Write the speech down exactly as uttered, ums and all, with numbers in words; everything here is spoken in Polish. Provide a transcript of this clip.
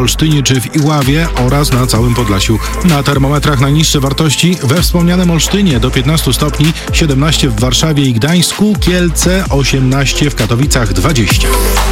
Olsztynie czy w Iławie oraz na całym Podlasiu. Na termometrach najniższe wartości we wspomnianym Olsztynie do piętnastu stopni, siedemnaście w Warszawie i Gdańsku, Kielce osiemnaście, w Katowicach dwadzieścia.